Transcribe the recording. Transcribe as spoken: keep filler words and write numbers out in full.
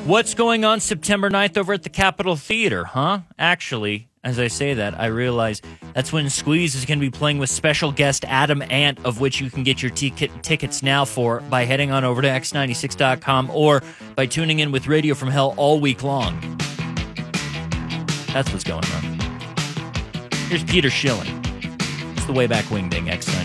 What's going on September ninth over at the Capitol Theater, huh? Actually, as I say that, I realize that's when Squeeze is going to be playing with special guest Adam Ant, of which you can get your t- tickets now for by heading on over to x ninety-six dot com or by tuning in with Radio from Hell all week long. That's what's going on. Here's Peter Schilling. It's the Way Back Wing Ding, X ninety-six.